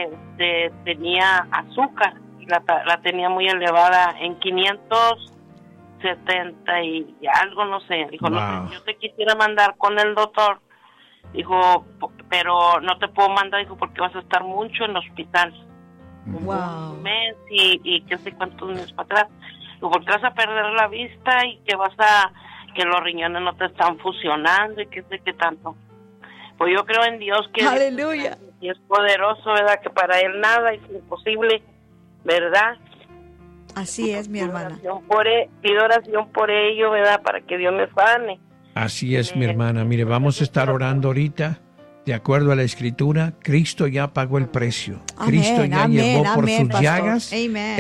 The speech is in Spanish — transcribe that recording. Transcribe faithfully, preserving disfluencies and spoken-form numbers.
este, tenía azúcar y la, la tenía muy elevada en quinientos setenta y algo, no sé. Dijo, wow. no sé, yo te quisiera mandar con el doctor. Dijo, pero no te puedo mandar, dijo, porque vas a estar mucho en el hospital. Wow. Un mes y, y qué sé cuántos meses para atrás. Dijo, porque vas a perder la vista y que vas a, que los riñones no te están fusionando y qué sé qué tanto. Pues yo creo en Dios que ¡aleluya! Y es poderoso, ¿verdad? Que para Él nada es imposible, ¿verdad? Así es, mi hermana. Oración por él, pido oración por ello, ¿verdad? Para que Dios me sane. Así es, mi hermana. Mire, vamos a estar orando ahorita. De acuerdo a la Escritura, Cristo ya pagó el precio. Amén, Cristo ya amén, llevó por amén, sus pastor. llagas. Amen.